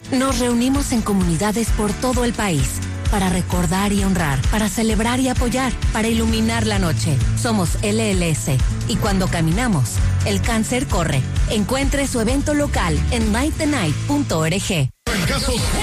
Nos reunimos en comunidades por todo el país para recordar y honrar, para celebrar y apoyar, para iluminar la noche. Somos LLS y cuando caminamos, el cáncer corre. Encuentre su evento local en nightthenight.org. En casos